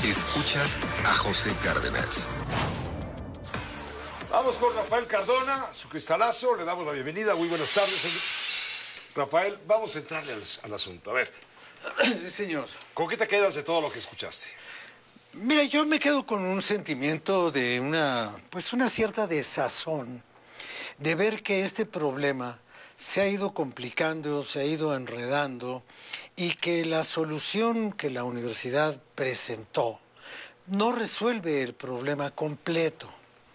Escuchas a José Cárdenas. Vamos con Rafael Cardona, su cristalazo. Le damos la bienvenida. Muy buenas tardes. Rafael, vamos a entrarle al asunto. A ver. Sí, señor. ¿Con qué te quedas de todo lo que escuchaste? Mira, yo me quedo con un sentimiento de una cierta desazón de ver que este problema se ha ido complicando, se ha ido enredando y que la solución que la universidad presentó no resuelve el problema completo.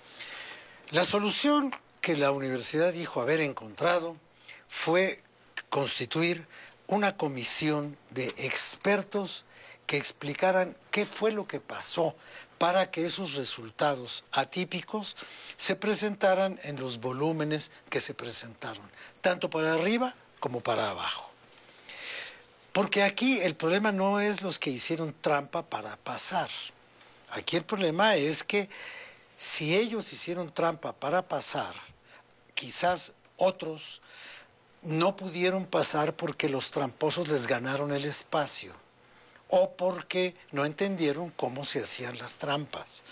La solución que la universidad dijo haber encontrado fue constituir una comisión de expertos que explicaran qué fue lo que pasó para que esos resultados atípicos se presentaran en los volúmenes que se presentaron, tanto para arriba como para abajo. Porque aquí el problema no es los que hicieron trampa para pasar. Aquí el problema es que si ellos hicieron trampa para pasar, quizás otros no pudieron pasar porque los tramposos les ganaron el espacio o porque no entendieron cómo se hacían las trampas.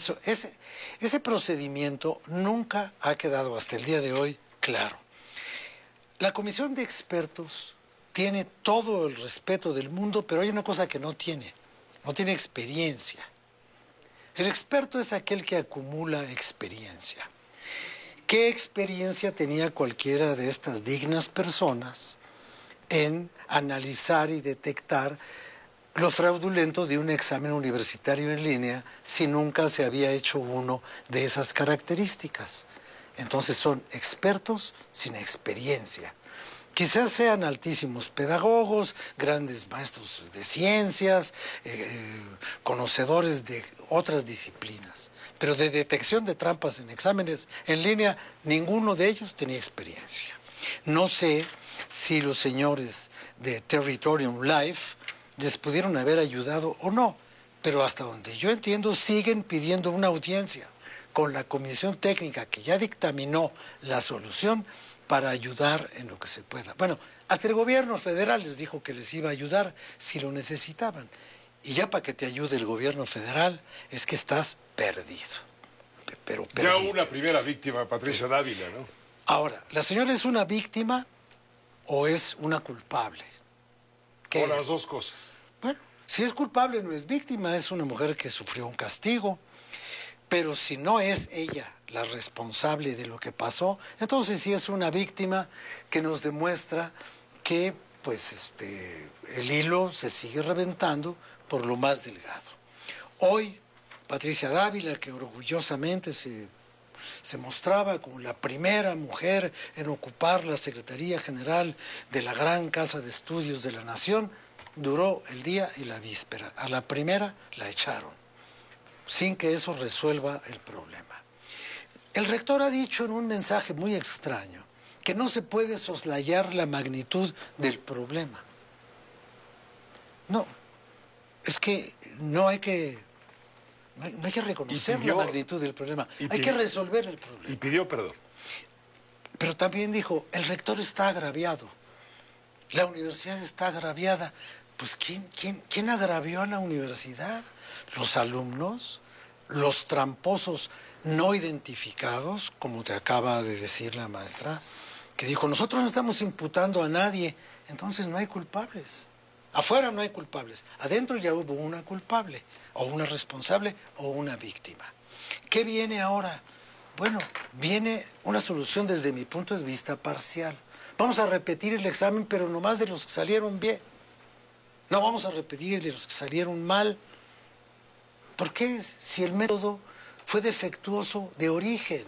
Ese procedimiento nunca ha quedado hasta el día de hoy claro. La comisión de expertos tiene todo el respeto del mundo, pero hay una cosa que no tiene experiencia. El experto es aquel que acumula experiencia. ¿Qué experiencia tenía cualquiera de estas dignas personas en analizar y detectar lo fraudulento de un examen universitario en línea si nunca se había hecho uno de esas características? Entonces son expertos sin experiencia. Quizás sean altísimos pedagogos, grandes maestros de ciencias, conocedores de otras disciplinas. Pero de detección de trampas en exámenes en línea, ninguno de ellos tenía experiencia. No sé si los señores de Territorium Life les pudieron haber ayudado o no, pero hasta donde yo entiendo siguen pidiendo una audiencia con la comisión técnica que ya dictaminó la solución para ayudar en lo que se pueda. Bueno, hasta el gobierno federal les dijo que les iba a ayudar si lo necesitaban. Y ya para que te ayude el gobierno federal es que estás perdido. Pero perdido. Ya una primera víctima, Patricia Dávila, ¿no? Ahora, ¿la señora es una víctima o es una culpable? O las dos cosas. Bueno, si es culpable no es víctima, es una mujer que sufrió un castigo. Pero si no es ella la responsable de lo que pasó, entonces sí es una víctima que nos demuestra que pues, el hilo se sigue reventando por lo más delgado. Hoy, Patricia Dávila, que orgullosamente se mostraba como la primera mujer en ocupar la Secretaría General de la gran Casa de Estudios de la Nación, duró el día y la víspera. A la primera la echaron, sin que eso resuelva el problema. El rector ha dicho en un mensaje muy extraño que no se puede soslayar la magnitud del problema. No, es que no hay que reconocer la magnitud del problema, hay que resolver el problema. Y pidió perdón. Pero también dijo, el rector está agraviado, la universidad está agraviada. Pues ¿quién agravió a la universidad? ¿Los alumnos? ¿Los tramposos no identificados, como te acaba de decir la maestra, que dijo, nosotros no estamos imputando a nadie, entonces no hay culpables? Afuera no hay culpables, adentro ya hubo una culpable, o una responsable, o una víctima. ¿Qué viene ahora? Bueno, viene una solución desde mi punto de vista parcial. Vamos a repetir el examen, pero nomás de los que salieron bien. No vamos a repetir el de los que salieron mal. ¿Por qué? Si el método fue defectuoso de origen.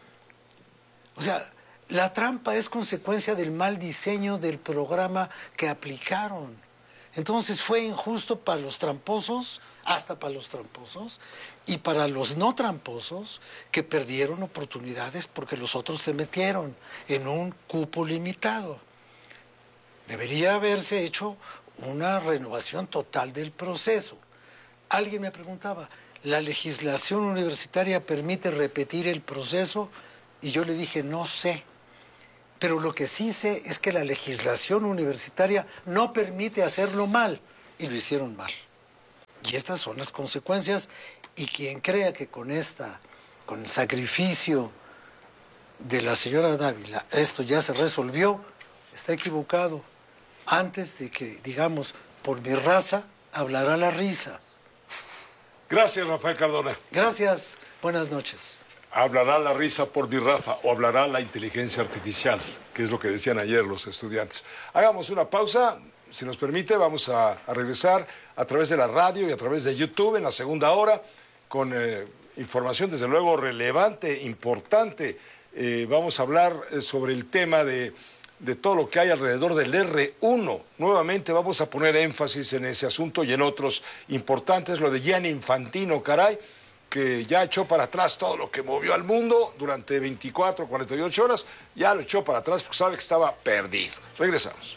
O sea, la trampa es consecuencia del mal diseño del programa que aplicaron. Entonces fue injusto para los tramposos, hasta para los tramposos, y para los no tramposos que perdieron oportunidades porque los otros se metieron en un cupo limitado. Debería haberse hecho una renovación total del proceso. Alguien me preguntaba, ¿la legislación universitaria permite repetir el proceso? Y yo le dije, no sé. Pero lo que sí sé es que la legislación universitaria no permite hacerlo mal. Y lo hicieron mal. Y estas son las consecuencias. Y quien crea que con el sacrificio de la señora Dávila, esto ya se resolvió, está equivocado. Antes de que digamos, por mi raza, hablará la risa. Gracias, Rafael Cardona. Gracias, buenas noches. Hablará la risa por mi raza o hablará la inteligencia artificial, que es lo que decían ayer los estudiantes. Hagamos una pausa, si nos permite, vamos a regresar a través de la radio y a través de YouTube en la segunda hora con información desde luego relevante, importante. Vamos a hablar sobre el tema de todo lo que hay alrededor del R1. Nuevamente vamos a poner énfasis en ese asunto y en otros importantes, lo de Gianni Infantino, caray, que ya echó para atrás todo lo que movió al mundo durante 24, 48 horas, ya lo echó para atrás porque sabe que estaba perdido. Regresamos.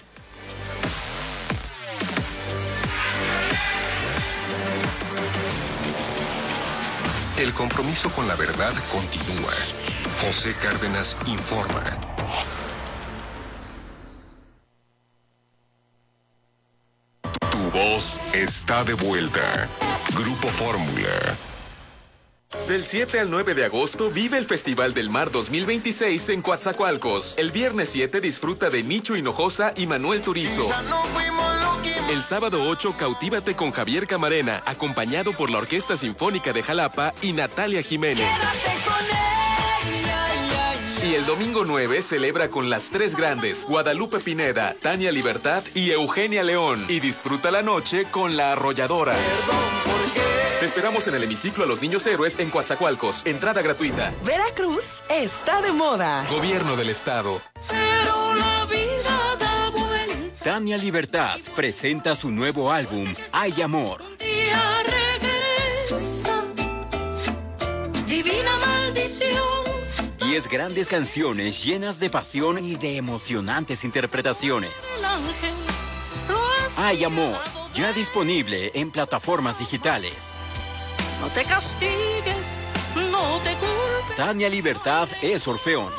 El compromiso con la verdad continúa. José Cárdenas informa. Tu voz está de vuelta. Grupo Fórmula. Del 7 al 9 de agosto vive el Festival del Mar 2026 en Coatzacoalcos. El viernes 7 disfruta de Nicho Hinojosa y Manuel Turizo. El sábado 8 cautívate con Javier Camarena, acompañado por la Orquesta Sinfónica de Jalapa y Natalia Jiménez. Y el domingo 9 celebra con las tres grandes, Guadalupe Pineda, Tania Libertad y Eugenia León. Y disfruta la noche con La Arrolladora. Te esperamos en el hemiciclo a los Niños Héroes en Coatzacoalcos. Entrada gratuita. Veracruz está de moda. Gobierno del Estado. Pero la vida da vuelta. Tania Libertad presenta su nuevo álbum, Hay Amor. Un día regresa. Divina maldición. 10 grandes canciones llenas de pasión y de emocionantes interpretaciones. El ángel lo has Hay Amor, llevado ya disponible en plataformas digitales. No te castigues, no te culpes. Tania Libertad es Orfeón.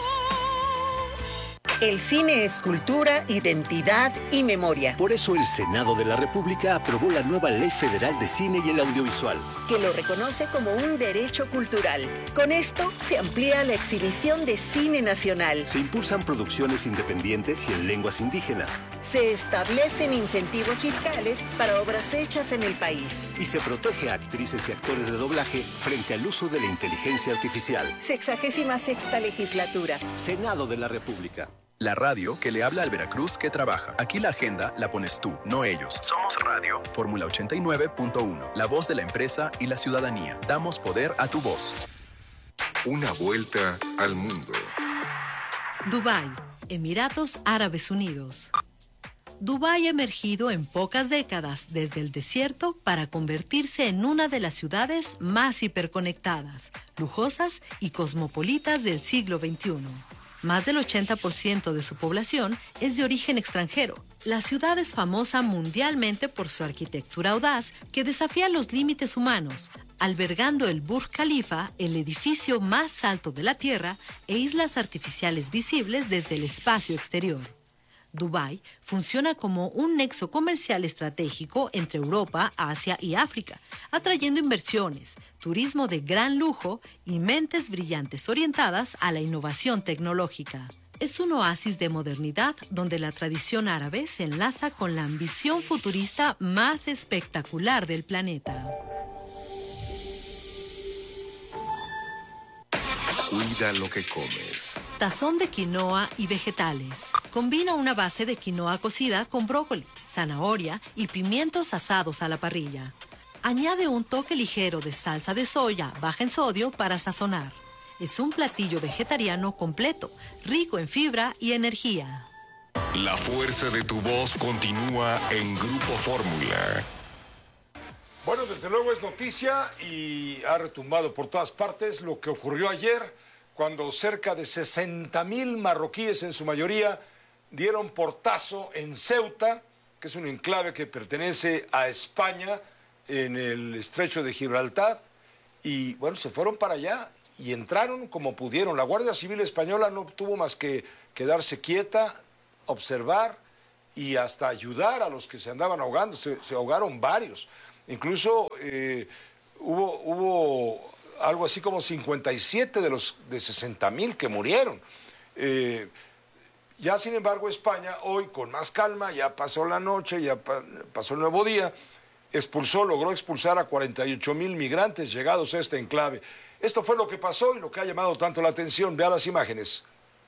El cine es cultura, identidad y memoria. Por eso el Senado de la República aprobó la nueva Ley Federal de Cine y el Audiovisual, Que lo reconoce como un derecho cultural. Con esto se amplía la exhibición de cine nacional. se impulsan producciones independientes y en lenguas indígenas, Se establecen incentivos fiscales para obras hechas en el país. y se protege a actrices y actores de doblaje frente al uso de la inteligencia artificial. 66ª legislatura. Senado de la República. La radio que le habla al Veracruz que trabaja. Aquí la agenda la pones tú, no ellos. Somos radio. Fórmula 89.1. La voz de la empresa y la ciudadanía. Damos poder a tu voz. Una vuelta al mundo. Dubái, Emiratos Árabes Unidos. Dubái ha emergido en pocas décadas desde el desierto para convertirse en una de las ciudades más hiperconectadas, lujosas y cosmopolitas del siglo XXI. Más del 80% de su población es de origen extranjero. La ciudad es famosa mundialmente por su arquitectura audaz que desafía los límites humanos, albergando el Burj Khalifa, el edificio más alto de la Tierra, e islas artificiales visibles desde el espacio exterior. Dubái funciona como un nexo comercial estratégico entre Europa, Asia y África, atrayendo inversiones, turismo de gran lujo y mentes brillantes orientadas a la innovación tecnológica. Es un oasis de modernidad donde la tradición árabe se enlaza con la ambición futurista más espectacular del planeta. Cuida lo que comes. Tazón de quinoa y vegetales. Combina una base de quinoa cocida con brócoli, zanahoria y pimientos asados a la parrilla. Añade un toque ligero de salsa de soya baja en sodio para sazonar. Es un platillo vegetariano completo, rico en fibra y energía. La fuerza de tu voz continúa en Grupo Fórmula. Bueno, desde luego es noticia y ha retumbado por todas partes lo que ocurrió ayer cuando cerca de 60,000 marroquíes, en su mayoría, dieron portazo en Ceuta, que es un enclave que pertenece a España en el estrecho de Gibraltar, y bueno, se fueron para allá y entraron como pudieron. La Guardia Civil Española no tuvo más que quedarse quieta, observar y hasta ayudar a los que se andaban ahogando. Se ahogaron varios. Incluso hubo algo así como 57 de los de 60,000 que murieron. Ya sin embargo España hoy con más calma, ya pasó la noche, ya pasó el nuevo día, logró expulsar a 48,000 migrantes llegados a este enclave. Esto fue lo que pasó y lo que ha llamado tanto la atención. Vea las imágenes.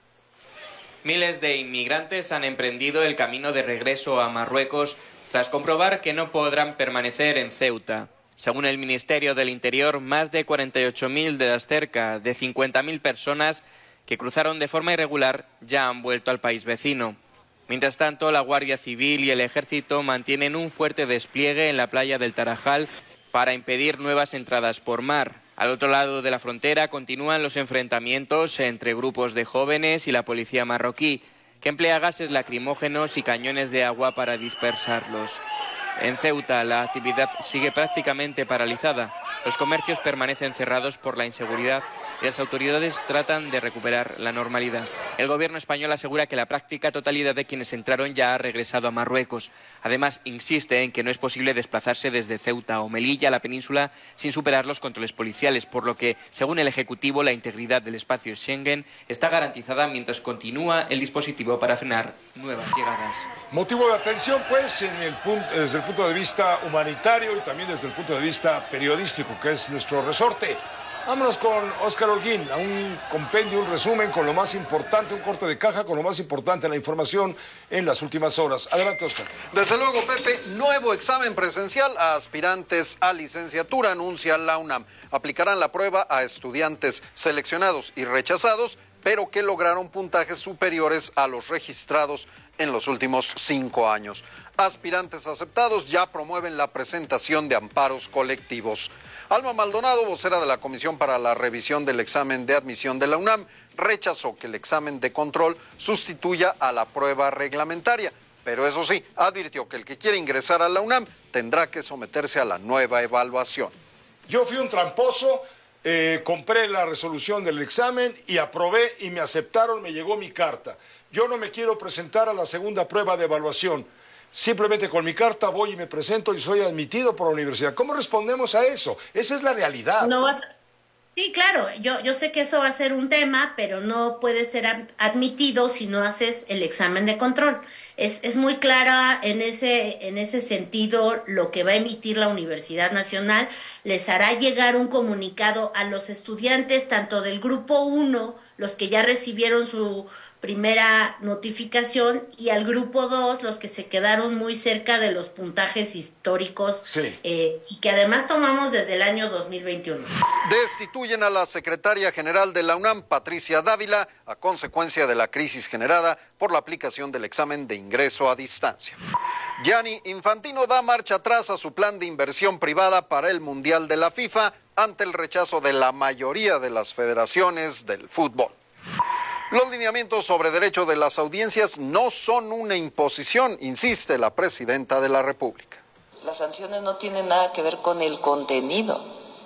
Miles de inmigrantes han emprendido el camino de regreso a Marruecos tras comprobar que no podrán permanecer en Ceuta. Según el Ministerio del Interior, más de 48,000 de las cerca de 50,000 personas que cruzaron de forma irregular ya han vuelto al país vecino. Mientras tanto, la Guardia Civil y el Ejército mantienen un fuerte despliegue en la playa del Tarajal para impedir nuevas entradas por mar. Al otro lado de la frontera continúan los enfrentamientos entre grupos de jóvenes y la policía marroquí, que emplea gases lacrimógenos y cañones de agua para dispersarlos. En Ceuta la actividad sigue prácticamente paralizada. Los comercios permanecen cerrados por la inseguridad y las autoridades tratan de recuperar la normalidad. El gobierno español asegura que la práctica totalidad de quienes entraron ya ha regresado a Marruecos. Además, insiste en que no es posible desplazarse desde Ceuta o Melilla a la península sin superar los controles policiales, por lo que, según el Ejecutivo, la integridad del espacio Schengen está garantizada mientras continúa el dispositivo para frenar nuevas llegadas. Motivo de atención, pues, desde el punto de vista humanitario y también desde el punto de vista periodístico, que es nuestro resorte. Vámonos con Óscar Holguín, a un compendio, un resumen con lo más importante, un corte de caja con lo más importante en la información en las últimas horas. Adelante, Óscar. Desde luego, Pepe, nuevo examen presencial a aspirantes a licenciatura, anuncia la UNAM. Aplicarán la prueba a estudiantes seleccionados y rechazados, pero que lograron puntajes superiores a los registrados en los últimos 5 años. Aspirantes aceptados ya promueven la presentación de amparos colectivos. Alma Maldonado, vocera de la Comisión para la Revisión del Examen de Admisión de la UNAM, rechazó que el examen de control sustituya a la prueba reglamentaria, pero eso sí, advirtió que el que quiere ingresar a la UNAM tendrá que someterse a la nueva evaluación. Yo fui un tramposo, compré la resolución del examen y aprobé y me aceptaron, me llegó mi carta. Yo no me quiero presentar a la segunda prueba de evaluación. Simplemente con mi carta voy y me presento y soy admitido por la universidad. ¿Cómo respondemos a eso? Esa es la realidad. No, sí, claro, yo sé que eso va a ser un tema, pero no puede ser admitido si no haces el examen de control. Es muy clara en ese sentido lo que va a emitir la Universidad Nacional. Les hará llegar un comunicado a los estudiantes, tanto del grupo 1, los que ya recibieron su primera notificación, y al grupo 2, los que se quedaron muy cerca de los puntajes históricos, sí. Y que además tomamos desde el año 2021. Destituyen a la secretaria general de la UNAM, Patricia Dávila, a consecuencia de la crisis generada por la aplicación del examen de ingreso a distancia. Gianni Infantino da marcha atrás a su plan de inversión privada para el Mundial de la FIFA ante el rechazo de la mayoría de las federaciones del fútbol. Los lineamientos sobre derecho de las audiencias no son una imposición, insiste la presidenta de la República. Las sanciones no tienen nada que ver con el contenido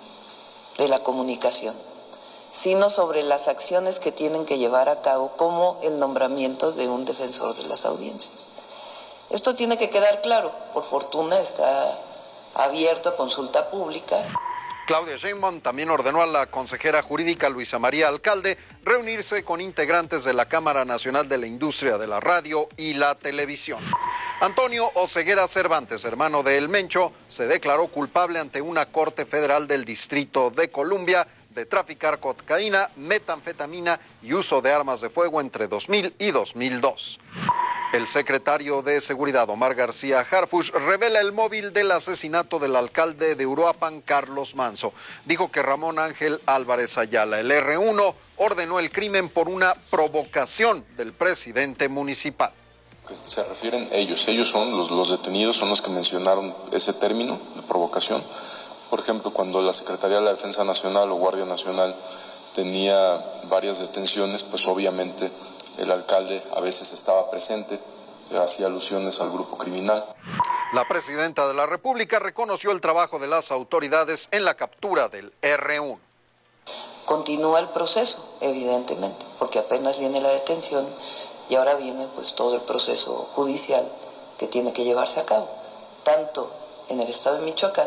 de la comunicación, sino sobre las acciones que tienen que llevar a cabo, como el nombramiento de un defensor de las audiencias. Esto tiene que quedar claro, por fortuna está abierto a consulta pública. Claudia Sheinbaum también ordenó a la consejera jurídica Luisa María Alcalde reunirse con integrantes de la Cámara Nacional de la Industria de la Radio y la Televisión. Antonio Oseguera Cervantes, hermano de El Mencho, se declaró culpable ante una corte federal del Distrito de Columbia de traficar cocaína, metanfetamina y uso de armas de fuego entre 2000 y 2002. El secretario de Seguridad, Omar García Harfuch, revela el móvil del asesinato del alcalde de Uruapan, Carlos Manzo. Dijo que Ramón Ángel Álvarez Ayala, el R1, ordenó el crimen por una provocación del presidente municipal. Se refieren ellos son los detenidos, son los que mencionaron ese término de provocación. Por ejemplo, cuando la Secretaría de la Defensa Nacional o Guardia Nacional tenía varias detenciones, pues obviamente el alcalde a veces estaba presente, hacía alusiones al grupo criminal. La presidenta de la República reconoció el trabajo de las autoridades en la captura del R1. Continúa el proceso, evidentemente, porque apenas viene la detención y ahora viene pues todo el proceso judicial que tiene que llevarse a cabo, tanto en el estado de Michoacán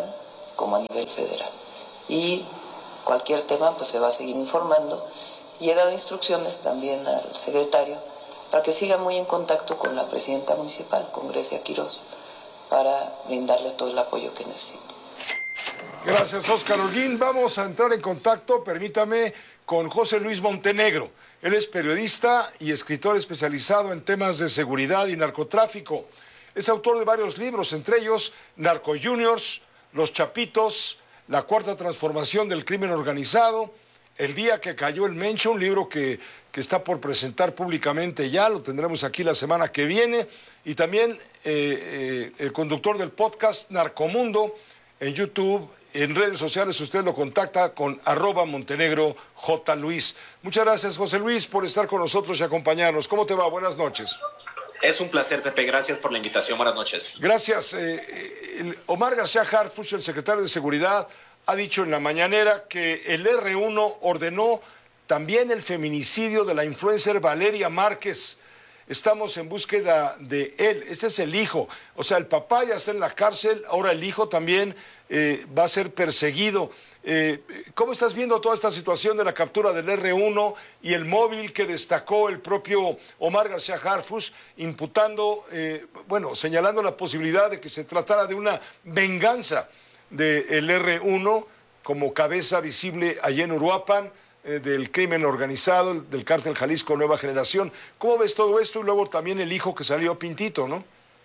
como a nivel federal. Y cualquier tema pues se va a seguir informando, y he dado instrucciones también al secretario para que siga muy en contacto con la presidenta municipal, con Grecia Quirós, para brindarle todo el apoyo que necesite. Gracias, Óscar Holguín. Vamos a entrar en contacto, permítame, con José Luis Montenegro. Él es periodista y escritor especializado en temas de seguridad y narcotráfico. Es autor de varios libros, entre ellos Narco Juniors, Los Chapitos, La Cuarta Transformación del Crimen Organizado, El Día que Cayó el Mencho, un libro que está por presentar públicamente ya, lo tendremos aquí la semana que viene, y también el conductor del podcast Narcomundo en YouTube. En redes sociales usted lo contacta con @MontenegroJLuis. Muchas gracias, José Luis, por estar con nosotros y acompañarnos. ¿Cómo te va? Buenas noches. Es un placer, Pepe. Gracias por la invitación. Buenas noches. Gracias. Omar García Harfuch, el secretario de Seguridad, ha dicho en la mañanera que el R1 ordenó también el feminicidio de la influencer Valeria Márquez. Estamos en búsqueda de él. Este es el hijo. O sea, el papá ya está en la cárcel, ahora el hijo también va a ser perseguido. ¿Cómo estás viendo toda esta situación de la captura del R1 y el móvil que destacó el propio Omar García Harfuch, imputando, señalando la posibilidad de que se tratara de una venganza del R1 como cabeza visible allá en Uruapan, del crimen organizado, del cártel Jalisco Nueva Generación? ¿Cómo ves todo esto? Y luego también el hijo que salió pintito, ¿no?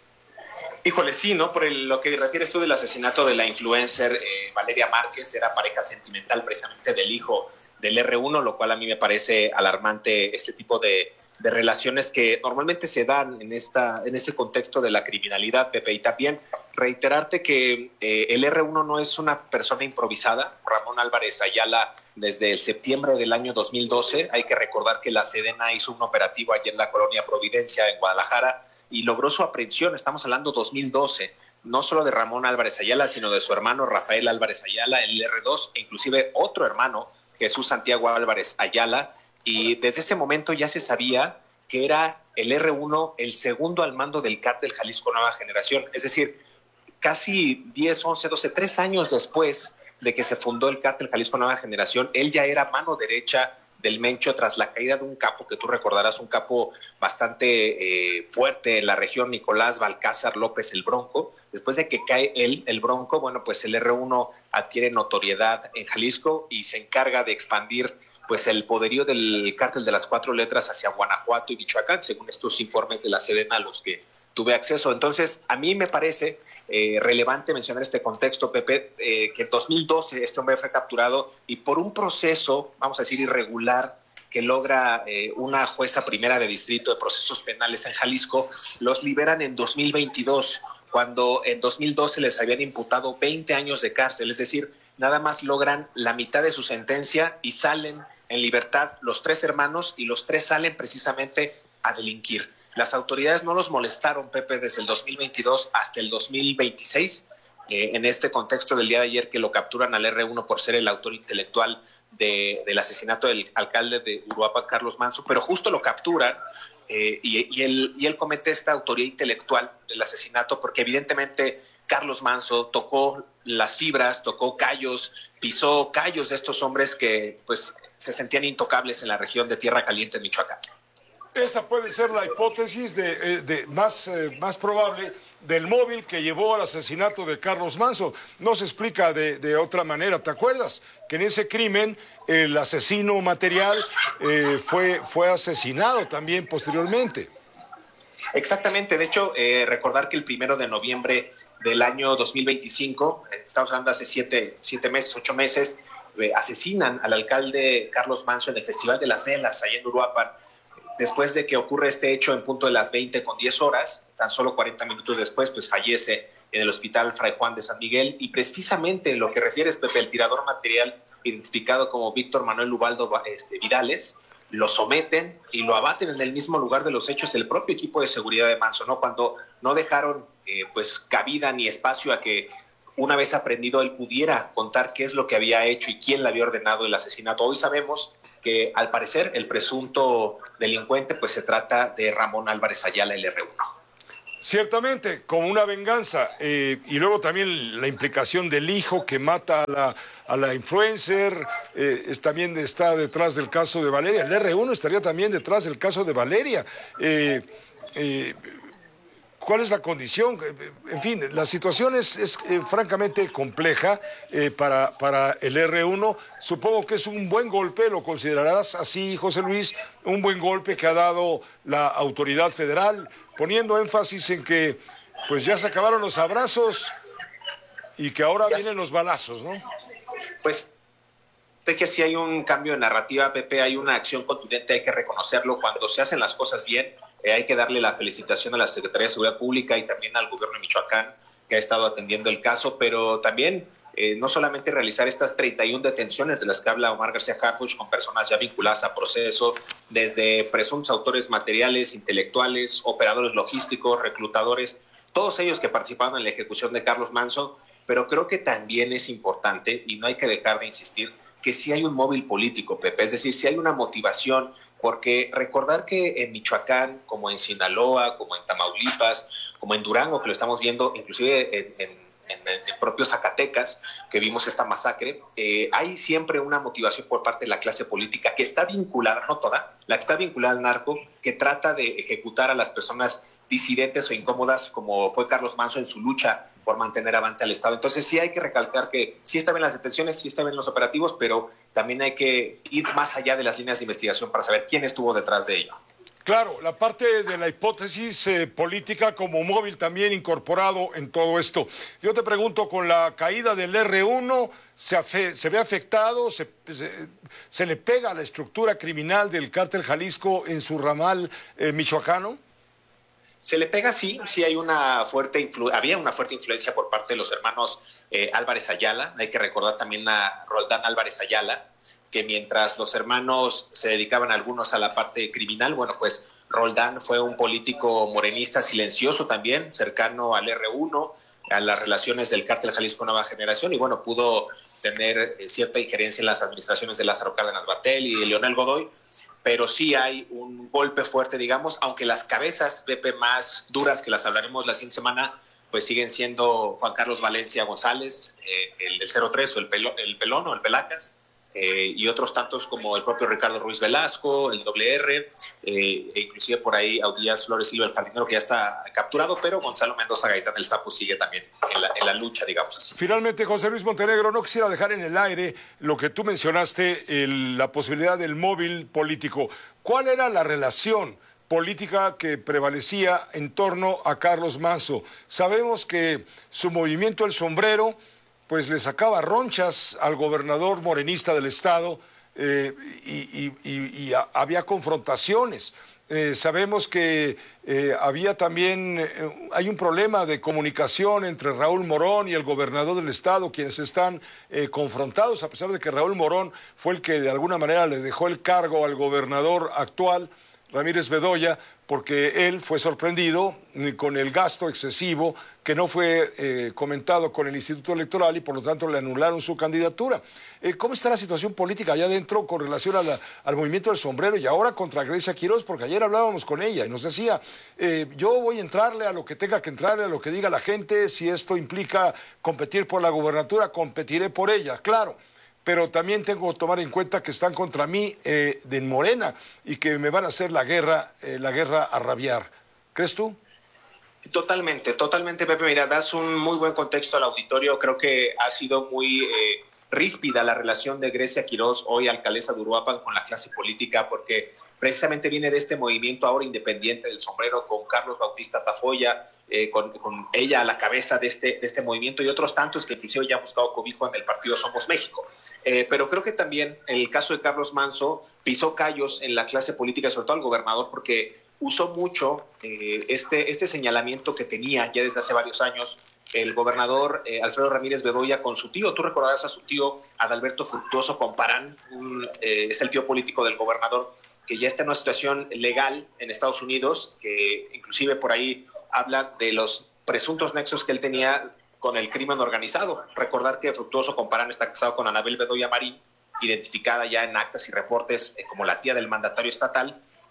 Híjole, sí, ¿no? Por lo que refieres tú del asesinato de la influencer Valeria Márquez, era pareja sentimental precisamente del hijo del R1, lo cual a mí me parece alarmante, este tipo de relaciones que normalmente se dan en ese contexto de la criminalidad, Pepe. Y también reiterarte que el R1 no es una persona improvisada. Ramón Álvarez Ayala, desde el septiembre del año 2012, hay que recordar que la Sedena hizo un operativo allí en la colonia Providencia, en Guadalajara, y logró su aprehensión. Estamos hablando 2012, no solo de Ramón Álvarez Ayala, sino de su hermano Rafael Álvarez Ayala, el R2, e inclusive otro hermano, Jesús Santiago Álvarez Ayala, y desde ese momento ya se sabía que era el R1 el segundo al mando del cártel Jalisco Nueva Generación, es decir, casi 10, 11, 12, 3 años después de que se fundó el cártel Jalisco Nueva Generación, él ya era mano derecha del Mencho tras la caída de un capo que tú recordarás, un capo bastante fuerte en la región, Nicolás Balcázar López el Bronco. Después de que cae él, el Bronco, bueno, pues el R1 adquiere notoriedad en Jalisco y se encarga de expandir pues el poderío del cártel de las 4 letras hacia Guanajuato y Michoacán, según estos informes de la Sedena a los que tuve acceso. Entonces, a mí me parece relevante mencionar este contexto, Pepe, que en 2012 este hombre fue capturado y por un proceso, vamos a decir, irregular, que logra una jueza primera de distrito de procesos penales en Jalisco, los liberan en 2022, cuando en 2012 les habían imputado 20 años de cárcel, es decir, nada más logran la mitad de su sentencia y salen en libertad los 3 hermanos, y los 3 salen precisamente a delinquir. Las autoridades no los molestaron, Pepe, desde el 2022 hasta el 2026, en este contexto del día de ayer que lo capturan al R1 por ser el autor intelectual del asesinato del alcalde de Uruapan, Carlos Manso, pero justo lo capturan y él comete esta autoría intelectual del asesinato porque evidentemente Carlos Manso tocó las fibras, tocó callos, pisó callos de estos hombres que pues se sentían intocables en la región de Tierra Caliente, en Michoacán. Esa puede ser la hipótesis más probable del móvil que llevó al asesinato de Carlos Manso. No se explica de otra manera. ¿Te acuerdas que en ese crimen el asesino material fue asesinado también posteriormente? Exactamente. De hecho, recordar que el 1 de noviembre del año 2025, estamos hablando hace 8 meses, asesinan al alcalde Carlos Manso en el Festival de las Velas, allá en Uruapan. Después de que ocurre este hecho en punto de las 20:10, tan solo 40 minutos después, pues fallece en el Hospital Fray Juan de San Miguel. Y precisamente lo que refieres, Pepe, el tirador material, identificado como Víctor Manuel Ubaldo Vidales, lo someten y lo abaten en el mismo lugar de los hechos el propio equipo de seguridad de Manso, ¿no? Cuando no dejaron pues cabida ni espacio a que una vez aprendido él pudiera contar qué es lo que había hecho y quién le había ordenado el asesinato. Hoy sabemos que al parecer el presunto delincuente pues se trata de Ramón Álvarez Ayala, el R1. Ciertamente, como una venganza. Y luego también la implicación del hijo que mata a la influencer, también está detrás del caso de Valeria. El R1 estaría también detrás del caso de Valeria. ¿Cuál es la condición? En fin, la situación es francamente compleja para el R1. Supongo que es un buen golpe, lo considerarás así, José Luis, un buen golpe que ha dado la autoridad federal, poniendo énfasis en que pues ya se acabaron los abrazos y que ahora vienen los balazos, ¿no? Pues de que si hay un cambio de narrativa, Pepe, hay una acción contundente, hay que reconocerlo. Cuando se hacen las cosas bien, hay que darle la felicitación a la Secretaría de Seguridad Pública y también al gobierno de Michoacán, que ha estado atendiendo el caso, pero también no solamente realizar estas 31 detenciones de las que habla Omar García Harfuch con personas ya vinculadas a proceso, desde presuntos autores materiales, intelectuales, operadores logísticos, reclutadores, todos ellos que participaron en la ejecución de Carlos Manso, pero creo que también es importante, y no hay que dejar de insistir, que sí hay un móvil político, Pepe, es decir, sí hay una motivación, porque recordar que en Michoacán, como en Sinaloa, como en Tamaulipas, como en Durango, que lo estamos viendo inclusive en propio Zacatecas, que vimos esta masacre, hay siempre una motivación por parte de la clase política que está vinculada, no toda, la que está vinculada al narco, que trata de ejecutar a las personas disidentes o incómodas, como fue Carlos Manso en su lucha por mantener avante al Estado. Entonces sí hay que recalcar que sí están bien las detenciones, sí están bien los operativos, pero también hay que ir más allá de las líneas de investigación para saber quién estuvo detrás de ello. Claro, la parte de la hipótesis política como móvil también incorporado en todo esto. Yo te pregunto, con la caída del R1, ¿se ve afectado? ¿Se le pega a la estructura criminal del Cártel Jalisco en su ramal michoacano? Se le pega, sí hay había una fuerte influencia por parte de los hermanos Álvarez Ayala. Hay que recordar también a Roldán Álvarez Ayala, que mientras los hermanos se dedicaban algunos a la parte criminal, bueno, pues Roldán fue un político morenista silencioso también, cercano al R1, a las relaciones del Cártel Jalisco Nueva Generación, y bueno, pudo tener cierta injerencia en las administraciones de Lázaro Cárdenas Batel y de Leonel Godoy, pero sí hay un golpe fuerte, digamos, aunque las cabezas, Pepe, más duras, que las hablaremos la siguiente semana, pues siguen siendo Juan Carlos Valencia González, el 03 o el Pelón o el Pelacas, y otros tantos como el propio Ricardo Ruiz Velasco, el WR, e inclusive por ahí Audías Flores Silva, el jardinero, que ya está capturado, pero Gonzalo Mendoza Gaitán del Sapo sigue también en la lucha, digamos así. Finalmente, José Luis Montenegro, no quisiera dejar en el aire lo que tú mencionaste, la posibilidad del móvil político. ¿Cuál era la relación política que prevalecía en torno a Carlos Manso? Sabemos que su movimiento El Sombrero pues le sacaba ronchas al gobernador morenista del estado y había confrontaciones. Sabemos que había también, hay un problema de comunicación entre Raúl Morón y el gobernador del estado, quienes están confrontados, a pesar de que Raúl Morón fue el que de alguna manera le dejó el cargo al gobernador actual, Ramírez Bedoya, porque él fue sorprendido con el gasto excesivo que no fue comentado con el Instituto Electoral y por lo tanto le anularon su candidatura. ¿Cómo está la situación política allá adentro con relación al movimiento del sombrero y ahora contra Grecia Quiroz? Porque ayer hablábamos con ella y nos decía, yo voy a entrarle a lo que tenga que entrarle, a lo que diga la gente, si esto implica competir por la gubernatura, competiré por ella, claro. Pero también tengo que tomar en cuenta que están contra mí de Morena y que me van a hacer la guerra a rabiar. ¿Crees tú? Totalmente, Pepe. Mira, das un muy buen contexto al auditorio. Creo que ha sido muy ríspida la relación de Grecia Quiroz, hoy alcaldesa de Uruapan, con la clase política, porque precisamente viene de este movimiento ahora independiente del sombrero, con Carlos Bautista Tafoya, con ella a la cabeza de este movimiento y otros tantos que inclusive ya han buscado cobijo en el partido Somos México. Pero creo que también el caso de Carlos Manso pisó callos en la clase política, sobre todo el gobernador, porque usó mucho este señalamiento que tenía ya desde hace varios años el gobernador Alfredo Ramírez Bedoya con su tío. Tú recordarás a su tío Adalberto Fructuoso Comparán, es el tío político del gobernador, que ya está en una situación legal en Estados Unidos, que inclusive por ahí habla de los presuntos nexos que él tenía con el crimen organizado. Recordar que Fructuoso Comparán está casado con Anabel Bedoya Marín, identificada ya en actas y reportes como la tía del mandatario estatal,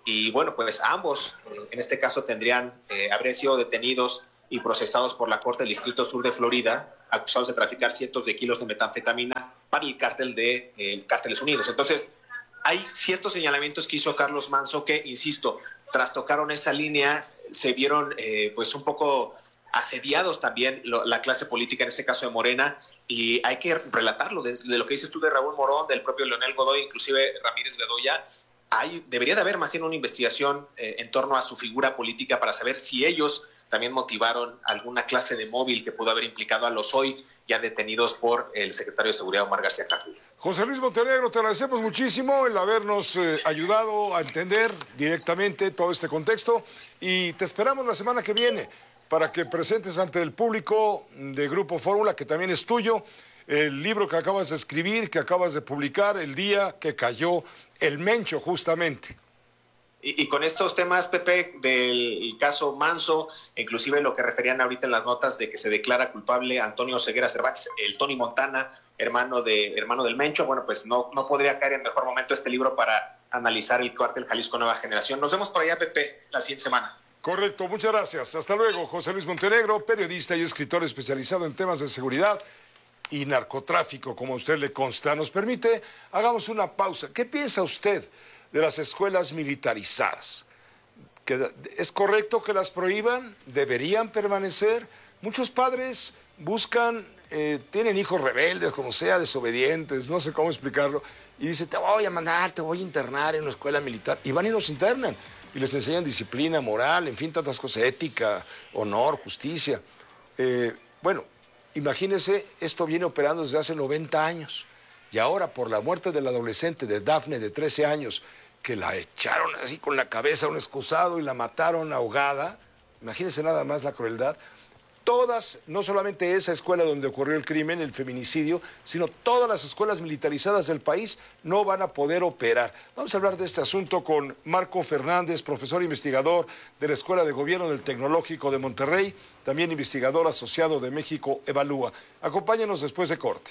y bueno, pues ambos en este caso habrían sido detenidos y procesados por la Corte del Distrito Sur de Florida, acusados de traficar cientos de kilos de metanfetamina para el cártel de Cárteles Unidos. Entonces, hay ciertos señalamientos que hizo Carlos Manzo que, insisto, trastocaron esa línea, se vieron pues un poco asediados también la clase política, en este caso de Morena, y hay que relatarlo, desde lo que dices tú de Raúl Morón, del propio Leonel Godoy, inclusive Ramírez Bedoya. Debería de haber más bien una investigación en torno a su figura política para saber si ellos también motivaron alguna clase de móvil que pudo haber implicado a los hoy ya detenidos por el secretario de Seguridad, Omar García Harfuch. José Luis Montenegro, te agradecemos muchísimo el habernos ayudado a entender directamente todo este contexto y te esperamos la semana que viene para que presentes ante el público de Grupo Fórmula, que también es tuyo, el libro que acabas de escribir, que acabas de publicar, el día que cayó el Mencho, justamente. Y con estos temas, Pepe, del caso Manzo, inclusive lo que referían ahorita en las notas de que se declara culpable Antonio Ceguera Cervantes, el Tony Montana, hermano del Mencho, bueno, pues no podría caer en mejor momento este libro para analizar el Cártel Jalisco Nueva Generación. Nos vemos por allá, Pepe, la siguiente semana. Correcto, muchas gracias. Hasta luego, José Luis Montenegro, periodista y escritor especializado en temas de seguridad y narcotráfico, como a usted le consta. Nos permite, hagamos una pausa. ¿Qué piensa usted de las escuelas militarizadas? ¿Es correcto que las prohíban? ¿Deberían permanecer? Muchos padres buscan, tienen hijos rebeldes, como sea, desobedientes, no sé cómo explicarlo, y dicen, te voy a mandar, te voy a internar en una escuela militar, y van y los internan, y les enseñan disciplina, moral, en fin, tantas cosas, ética, honor, justicia. Bueno, imagínense, esto viene operando desde hace 90 años, y ahora por la muerte del adolescente de Dafne, de 13 años, que la echaron así con la cabeza a un excusado y la mataron ahogada, imagínense nada más la crueldad. Todas, no solamente esa escuela donde ocurrió el crimen, el feminicidio, sino todas las escuelas militarizadas del país no van a poder operar. Vamos a hablar de este asunto con Marco Fernández, profesor investigador de la Escuela de Gobierno del Tecnológico de Monterrey, también investigador asociado de México Evalúa. Acompáñenos después de corte.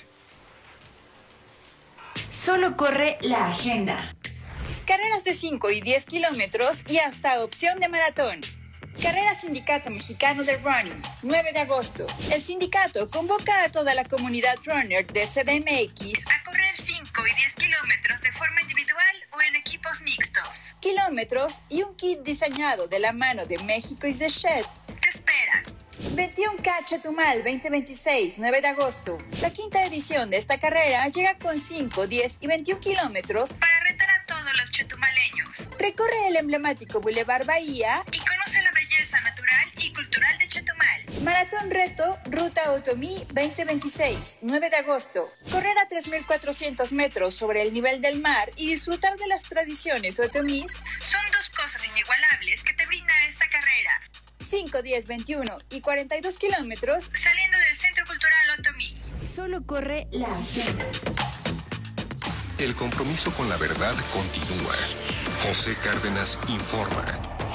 Solo corre la agenda. Carreras de 5 y 10 kilómetros y hasta opción de maratón. Carrera Sindicato Mexicano de Running, 9 de agosto. El sindicato convoca a toda la comunidad runner de CDMX a correr 5 y 10 kilómetros de forma individual o en equipos mixtos. Kilómetros y un kit diseñado de la mano de México is the Shed te esperan. 21K Chetumal 2026, 9 de agosto. La quinta edición de esta carrera llega con 5, 10 y 21 kilómetros para retar a todos los chetumaleños. Recorre el emblemático Boulevard Bahía y conoce la belleza natural y cultural de Chetumal. Maratón Reto Ruta Otomí 2026, 9 de agosto. Correr a 3.400 metros sobre el nivel del mar y disfrutar de las tradiciones otomís son dos cosas inigualables que te brinda esta carrera. 5, 10, 21 y 42 kilómetros saliendo del Centro Cultural Otomí. Solo corre la agenda. El compromiso con la verdad continúa. José Cárdenas informa.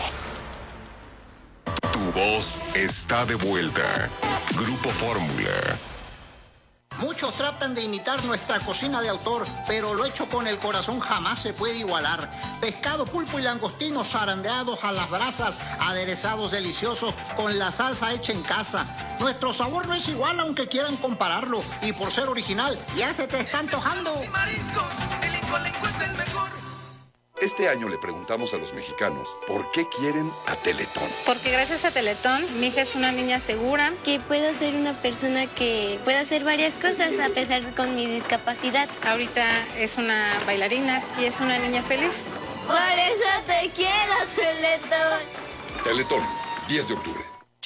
Tu voz está de vuelta. Grupo Fórmula. Muchos tratan de imitar nuestra cocina de autor, pero lo hecho con el corazón jamás se puede igualar. Pescado, pulpo y langostinos zarandeados a las brasas, aderezados deliciosos con la salsa hecha en casa. Nuestro sabor no es igual aunque quieran compararlo, y por ser original, ya se te está antojando. El Incolenco es el mejor. Este año le preguntamos a los mexicanos por qué quieren a Teletón. Porque gracias a Teletón, mi hija es una niña segura. Que puedo ser una persona que pueda hacer varias cosas a pesar con mi discapacidad. Ahorita es una bailarina y es una niña feliz. Por eso te quiero, Teletón. Teletón, 10 de octubre.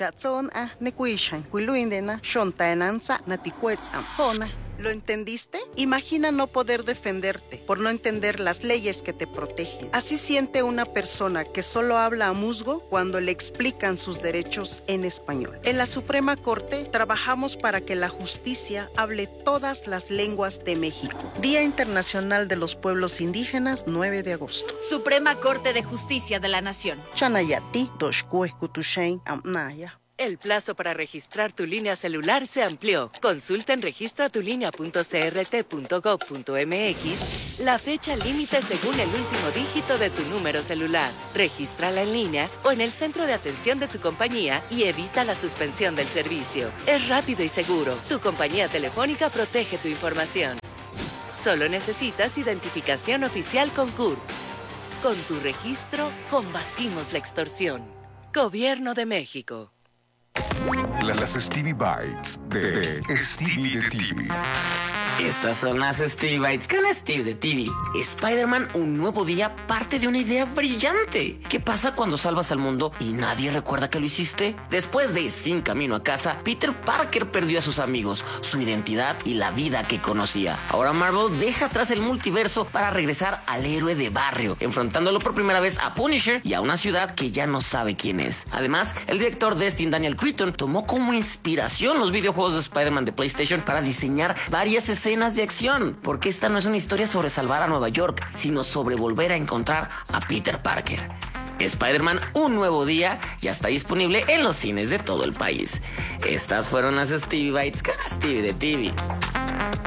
¿Lo entendiste? Imagina no poder defenderte por no entender las leyes que te protegen. Así siente una persona que solo habla a musgo cuando le explican sus derechos en español. En la Suprema Corte trabajamos para que la justicia hable todas las lenguas de México. Día Internacional de los Pueblos Indígenas, 9 de agosto. Suprema Corte de Justicia de la Nación. Chanayati, Doshkue, Kutushain, Amnaya. El plazo para registrar tu línea celular se amplió. Consulta en registratulinea.crt.gov.mx la fecha límite según el último dígito de tu número celular. Regístrala en línea o en el centro de atención de tu compañía y evita la suspensión del servicio. Es rápido y seguro. Tu compañía telefónica protege tu información. Solo necesitas identificación oficial con CURP. Con tu registro, combatimos la extorsión. Gobierno de México. Las Stevie Bites de Stevie de TV. Estas son las Stevie Bites con Steve de TV. Spider-Man, un nuevo día, parte de una idea brillante. ¿Qué pasa cuando salvas al mundo y nadie recuerda que lo hiciste? Después de Sin Camino a Casa, Peter Parker perdió a sus amigos, su identidad y la vida que conocía. Ahora Marvel deja atrás el multiverso para regresar al héroe de barrio, enfrentándolo por primera vez a Punisher y a una ciudad que ya no sabe quién es. Además, el director Destin Daniel Cretton tomó como inspiración los videojuegos de Spider-Man de PlayStation para diseñar varias escenas de acción, porque esta no es una historia sobre salvar a Nueva York, sino sobre volver a encontrar a Peter Parker. Spider-Man, un nuevo día, ya está disponible en los cines de todo el país. Estas fueron las Stevie Bites con Stevie de TV.